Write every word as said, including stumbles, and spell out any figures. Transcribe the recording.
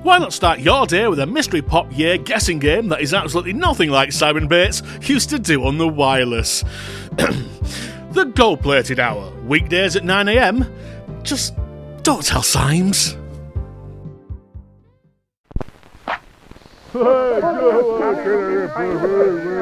Why not start your day with a mystery pop year guessing game that is absolutely nothing like Simon Bates used to do on the wireless? The Gold-Plated Hour, weekdays at nine a m. Just don't tell Symes.